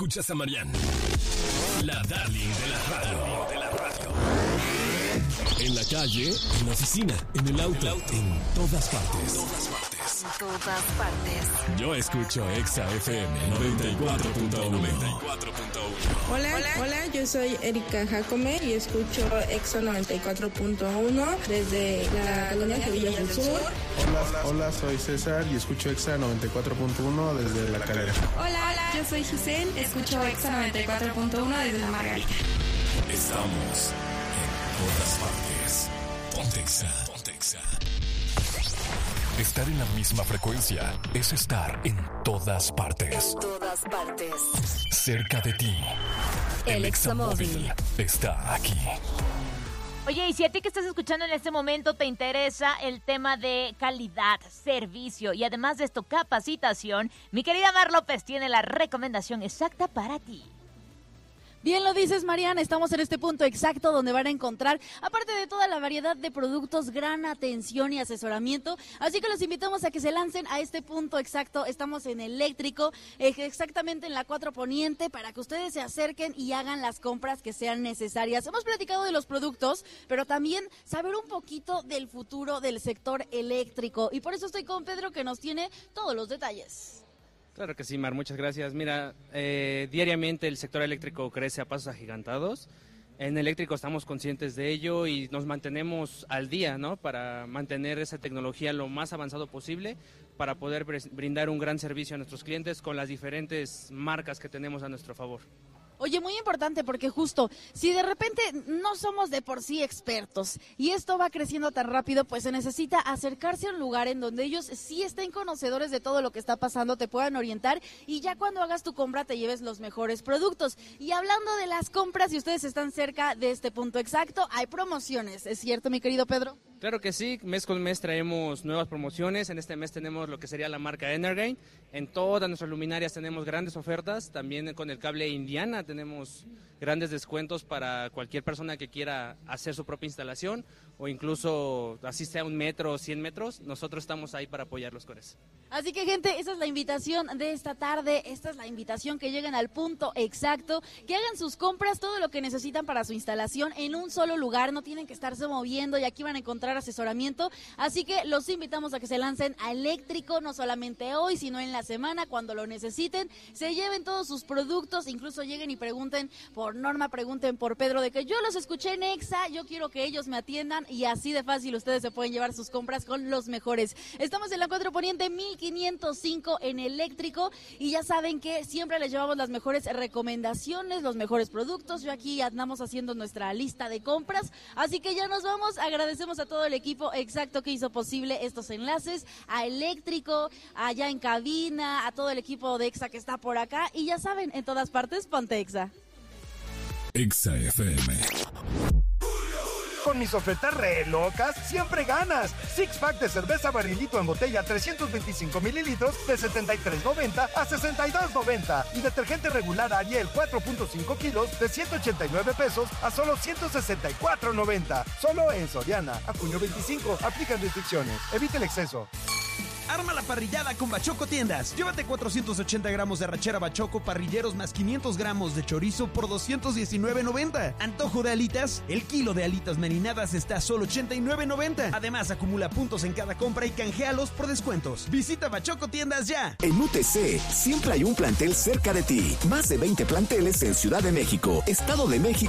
Escuchas a Mariana, la darling de la radio. En la calle, en la oficina, en el auto, en todas partes. En todas partes. Yo escucho Exa FM 94.1. Hola, yo soy Erika Jacome y escucho Exa 94.1 desde la colonia Sevilla del Sur. Hola, soy César y escucho Exa 94.1 desde La Calera. Hola, yo soy Giselle, escucho Exa 94.1 desde La Margarita. Estamos en todas partes. Ponte Exa. Estar en la misma frecuencia es estar en todas partes. En todas partes. Cerca de ti. El Examóvil está aquí. Oye, y si a ti que estás escuchando en este momento te interesa el tema de calidad, servicio y además de esto, capacitación, mi querida Mar López tiene la recomendación exacta para ti. Bien lo dices, Mariana, estamos en este punto exacto donde van a encontrar, aparte de toda la variedad de productos, gran atención y asesoramiento. Así que los invitamos a que se lancen a este punto exacto. Estamos en Eléctrico, exactamente en la 4 Poniente, para que ustedes se acerquen y hagan las compras que sean necesarias. Hemos platicado de los productos, pero también saber un poquito del futuro del sector eléctrico. Y por eso estoy con Pedro, que nos tiene todos los detalles. Claro que sí, Mar, muchas gracias. Mira, diariamente el sector eléctrico crece a pasos agigantados. En Eléctrico estamos conscientes de ello y nos mantenemos al día, ¿no? Para mantener esa tecnología lo más avanzado posible, para poder brindar un gran servicio a nuestros clientes con las diferentes marcas que tenemos a nuestro favor. Oye, muy importante, porque justo, si de repente no somos de por sí expertos y esto va creciendo tan rápido, pues se necesita acercarse a un lugar en donde ellos sí estén conocedores de todo lo que está pasando, te puedan orientar y ya cuando hagas tu compra te lleves los mejores productos. Y hablando de las compras, si ustedes están cerca de este punto exacto, hay promociones, ¿es cierto, mi querido Pedro? Claro que sí, mes con mes traemos nuevas promociones. En este mes tenemos lo que sería la marca Energain. En todas nuestras luminarias tenemos grandes ofertas. También con el cable Indiana tenemos grandes descuentos para cualquier persona que quiera hacer su propia instalación o incluso así sea 1 metro o 100 metros. Nosotros estamos ahí para apoyarlos con eso. Así que, gente, esa es la invitación de esta tarde, esta es la invitación que lleguen al punto exacto, que hagan sus compras, todo lo que necesitan para su instalación en un solo lugar, no tienen que estarse moviendo y aquí van a encontrar asesoramiento, así que los invitamos a que se lancen a Eléctrico, no solamente hoy, sino en la semana, cuando lo necesiten, se lleven todos sus productos, incluso lleguen y pregunten por Norma, pregunten por Pedro, de que yo los escuché en Exa, yo quiero que ellos me atiendan y así de fácil ustedes se pueden llevar sus compras con los mejores. Estamos en la 4 Poniente 1505 en Eléctrico y ya saben que siempre les llevamos las mejores recomendaciones, los mejores productos. Yo aquí andamos haciendo nuestra lista de compras, así que ya nos vamos. Agradecemos a todo el equipo exacto que hizo posible estos enlaces, a Eléctrico, allá en cabina, a todo el equipo de Exa que está por acá y ya saben, en todas partes, ponte Exa. Exa FM. Con mis ofertas re locas, siempre ganas. Six Pack de cerveza Barrilito en botella 325 mililitros de $73.90 a $62.90. Y detergente regular Ariel 4.5 kilos de $189 a solo $164.90. Solo en Soriana. A junio 25. Aplican restricciones. Evite el exceso. Arma la parrillada con Bachoco Tiendas. Llévate 480 gramos de arrachera Bachoco parrilleros más 500 gramos de chorizo por $219.90. Antojo de alitas. El kilo de alitas marinadas está a solo $89.90. Además, acumula puntos en cada compra y canjealos por descuentos. Visita Bachoco Tiendas ya. En UTC siempre hay un plantel cerca de ti. Más de 20 planteles en Ciudad de México, Estado de México